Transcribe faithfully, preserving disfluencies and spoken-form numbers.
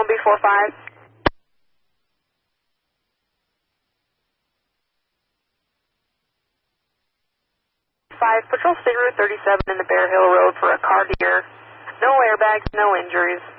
B four five. five, patrol state route thirty-seven in the Bear Hill Road for a car deer. No airbags, no injuries.